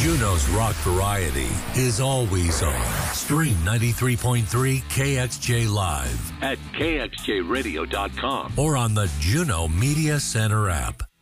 Juneau's rock variety is always on. Stream 93.3 KXJ Live at kxjradio.com or on the Juneau Media Center app.